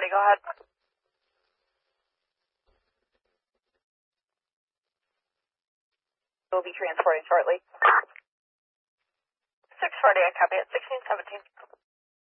go ahead. We'll be transporting shortly. 640, I copy it. 1617.